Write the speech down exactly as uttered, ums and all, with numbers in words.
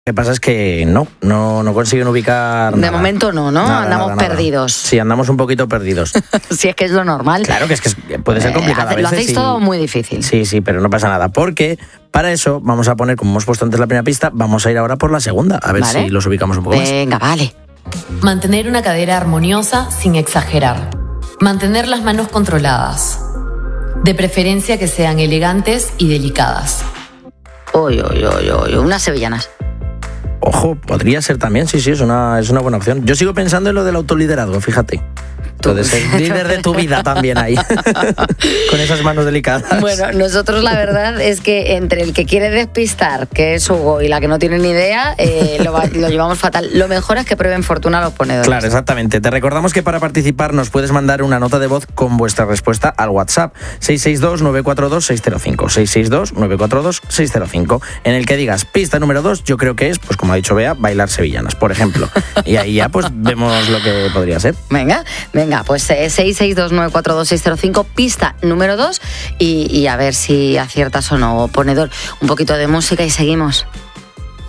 Lo que pasa es que no, no, no consiguen ubicar De nada. momento no, ¿no? Nada, Andamos nada, nada. perdidos. Sí, andamos un poquito perdidos. Si es que es lo normal. Claro que es que es- puede ser complicado a Eh, veces. lo hacéis y- todo muy difícil. Sí, sí, pero no pasa nada, porque para eso vamos a poner, como hemos puesto antes la primera pista, vamos a ir ahora por la segunda, a ver Vale. si los ubicamos un poco más. Venga, vale. Mantener una cadera armoniosa sin exagerar. Mantener las manos controladas. De preferencia que sean elegantes y delicadas. Uy, uy, uy, uy, unas sevillanas. Ojo, podría ser también, sí, sí, es una, es una buena opción. Yo sigo pensando en lo del autoliderazgo, fíjate. Tú de ser líder de tu vida también ahí, con esas manos delicadas. Bueno, nosotros la verdad es que entre el que quiere despistar, que es Hugo, y la que no tiene ni idea, eh, lo, va- lo llevamos fatal. Lo mejor es que prueben fortuna los ponedores. Claro, exactamente. Te recordamos que para participar nos puedes mandar una nota de voz con vuestra respuesta al WhatsApp seis seis dos, nueve cuatro dos, seis cero cinco, seis seis dos, nueve cuatro dos, seis cero cinco, en el que digas pista número dos, yo creo que es, pues como ha dicho Bea, bailar sevillanas, por ejemplo. Y ahí ya pues vemos lo que podría ser. Venga, venga, pues eh, seis seis dos, nueve cuatro dos, seis cero cinco, pista número dos, y, y a ver si aciertas o no, ponedor. Un poquito de música y seguimos.